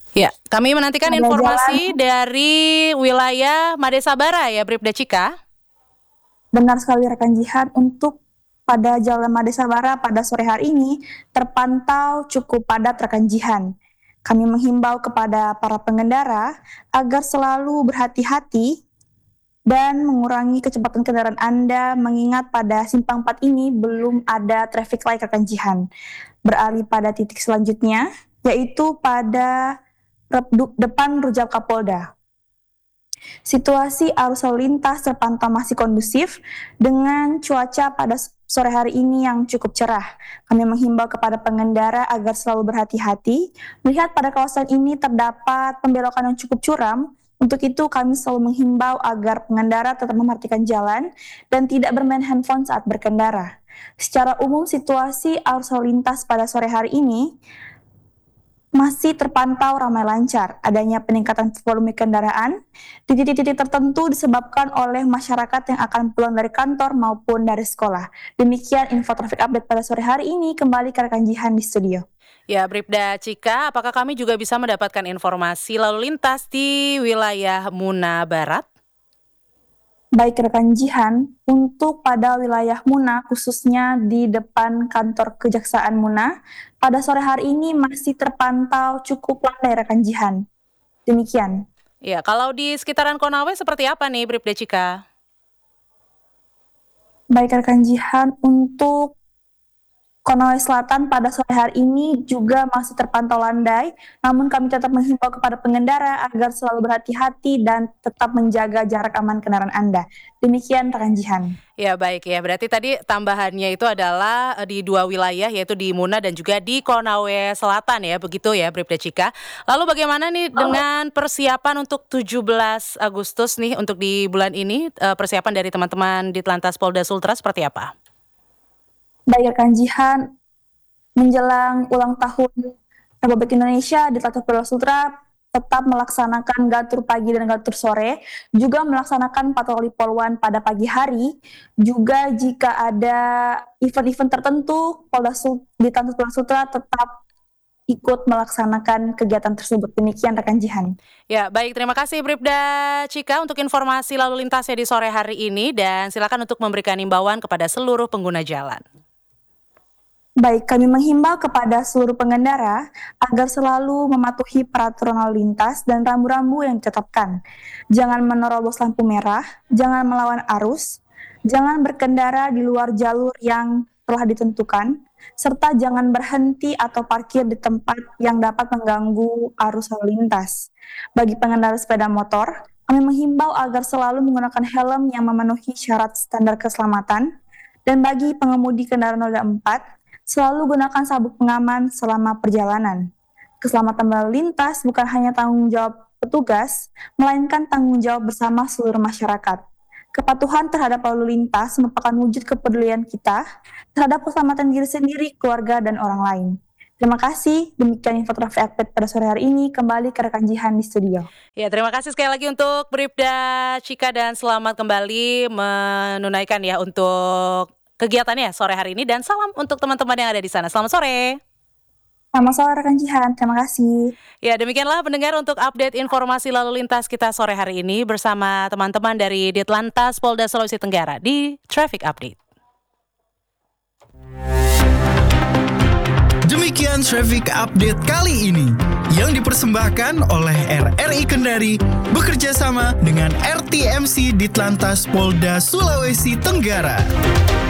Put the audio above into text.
Ya, kami menantikan Ada informasi jalan, dari wilayah Madesabara ya, Bribda Cika. benar sekali rekan Jihan, untuk pada Jalan Made Sabara pada sore hari ini terpantau cukup padat rekan Jihan. Kami menghimbau kepada para pengendara agar selalu berhati-hati dan mengurangi kecepatan kendaraan Anda mengingat pada simpang 4 ini belum ada traffic light rekan Jihan. Beralih pada titik selanjutnya, yaitu pada depan Rujak Kapolda. Situasi arus lalu lintas terpantau masih kondusif dengan cuaca pada sore hari ini yang cukup cerah. Kami menghimbau kepada pengendara agar selalu berhati-hati. Melihat pada kawasan ini terdapat pembelokan yang cukup curam, untuk itu kami selalu menghimbau agar pengendara tetap memperhatikan jalan dan tidak bermain handphone saat berkendara. Secara umum situasi arus lalu lintas pada sore hari ini masih terpantau ramai lancar. Adanya peningkatan volume kendaraan di titik-titik tertentu disebabkan oleh masyarakat yang akan pulang dari kantor maupun dari sekolah. Demikian info traffic update pada sore hari ini. Kembali ke rekan Jihan di studio. Ya, Bribda Cika, apakah kami juga bisa mendapatkan informasi lalu lintas di wilayah Muna Barat? Baik rekan Jihan, untuk pada wilayah Muna, khususnya di depan kantor Kejaksaan Muna, pada sore hari ini masih terpantau cukup landai rekan Jihan. Demikian. Ya, kalau di sekitaran Konawe seperti apa nih, Bribda Cika? Baik rekan Jihan, untuk Konawe Selatan pada sore hari ini juga masih terpantau landai, namun kami tetap menghimbau kepada pengendara agar selalu berhati-hati dan tetap menjaga jarak aman kendaraan Anda. Demikian rekan Jihan. Ya, baik ya. Berarti tadi tambahannya itu adalah di dua wilayah, yaitu di Muna dan juga di Konawe Selatan ya, begitu ya, Bribda Cika. Lalu bagaimana nih dengan persiapan untuk 17 Agustus nih untuk di bulan ini, persiapan dari teman-teman di Telantas Polda Sultra seperti apa? Baik rekan Jihan, menjelang ulang tahun Republik Indonesia di Telantas Polda Sultra tetap melaksanakan gatur pagi dan gatur sore, juga melaksanakan patroli poluan pada pagi hari. Juga jika ada event-event tertentu, di Telantas Polda Sultra tetap ikut melaksanakan kegiatan tersebut. Demikian rekan Jihan. Ya, baik. Terima kasih Bribda Cika untuk informasi lalu lintasnya di sore hari ini dan silakan untuk memberikan imbauan kepada seluruh pengguna jalan. Baik, kami menghimbau kepada seluruh pengendara agar selalu mematuhi peraturan lalu lintas dan rambu-rambu yang ditetapkan. Jangan menerobos lampu merah, jangan melawan arus, jangan berkendara di luar jalur yang telah ditentukan, serta jangan berhenti atau parkir di tempat yang dapat mengganggu arus lalu lintas. Bagi pengendara sepeda motor, kami menghimbau agar selalu menggunakan helm yang memenuhi syarat standar keselamatan, dan bagi pengemudi kendaraan roda 4, selalu gunakan sabuk pengaman selama perjalanan. Keselamatan berlalu lintas bukan hanya tanggung jawab petugas, melainkan tanggung jawab bersama seluruh masyarakat. Kepatuhan terhadap lalu lintas merupakan wujud kepedulian kita terhadap keselamatan diri sendiri, keluarga, dan orang lain. Terima kasih. Demikian info traffic update pada sore hari ini. Kembali ke rekan Jihan di studio. Ya, terima kasih sekali lagi untuk Bribda Cika dan selamat kembali menunaikan ya untuk kegiatannya sore hari ini dan salam untuk teman-teman yang ada di sana. Selamat sore. Selamat sore rekan Jihan, terima kasih. Ya, demikianlah pendengar untuk update informasi lalu lintas kita sore hari ini bersama teman-teman dari Ditlantas Polda Sulawesi Tenggara di Traffic Update. Demikian Traffic Update kali ini yang dipersembahkan oleh RRI Kendari bekerja sama dengan RTMC Ditlantas Polda Sulawesi Tenggara.